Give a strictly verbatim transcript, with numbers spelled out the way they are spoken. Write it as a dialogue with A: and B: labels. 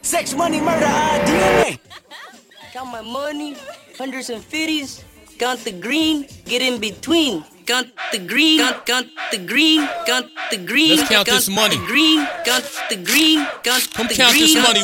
A: Sex, money, murder, uh, D N A. Count my money, hundreds and fifties. Count the green, get in between. Count the green, count, count the green, count the green.
B: Let's count this money.
A: The green, count the green, count
B: Come
A: the
B: count
A: green.
B: this money.